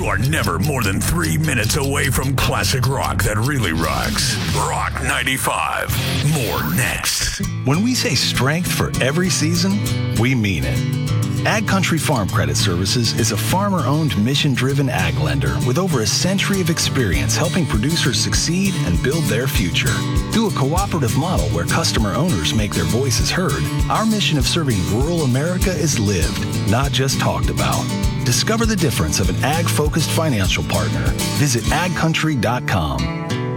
are never more than 3 minutes away from classic rock that really rocks. Rock 95. More next. When we say strength for every season, we mean it. Ag Country Farm Credit Services is a farmer-owned, mission-driven ag lender with over a century of experience helping producers succeed and build their future. Through a cooperative model where customer owners make their voices heard, our mission of serving rural America is lived, not just talked about. Discover the difference of an ag-focused financial partner. Visit agcountry.com.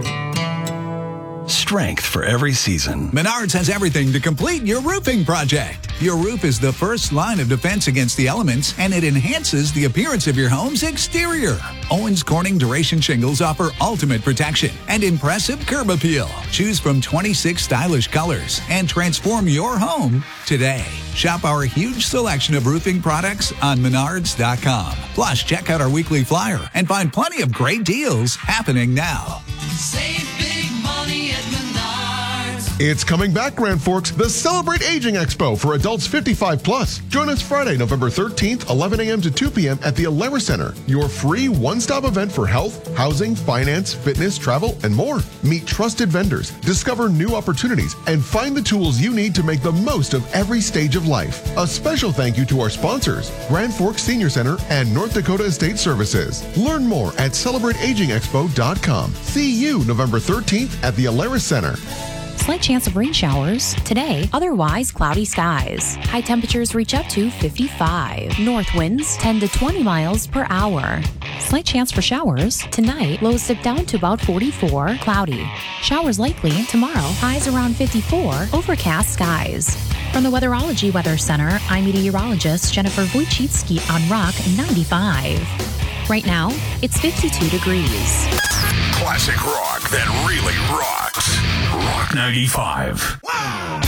Strength for every season. Menards has everything to complete your roofing project. Your roof is the first line of defense against the elements, and it enhances the appearance of your home's exterior. Owens Corning Duration shingles offer ultimate protection and impressive curb appeal. Choose from 26 stylish colors and transform your home today. Shop our huge selection of roofing products on Menards.com. Plus, check out our weekly flyer and find plenty of great deals happening now. Save big money at Menards. It's coming back, Grand Forks, the Celebrate Aging Expo for adults 55 plus. Join us Friday, November 13th, 11 a.m. to 2 p.m. at the Alara Center, your free one-stop event for health, housing, finance, fitness, travel, and more. Meet trusted vendors, discover new opportunities, and find the tools you need to make the most of every stage of life. A special thank you to our sponsors, Grand Forks Senior Center and North Dakota Estate Services. Learn more at celebrateagingexpo.com. See you November 13th at the Alara Center. Slight chance of rain showers today, otherwise cloudy skies. High temperatures reach up to 55. North winds 10 to 20 miles per hour. Slight chance for showers tonight, lows dip down to about 44, cloudy. Showers likely tomorrow, highs around 54, overcast skies. From the Weatherology Weather Center, I'm meteorologist Jennifer Wojcicki on Rock 95. Right now, it's 52 degrees. Classic rock that really rocks. Rock 95.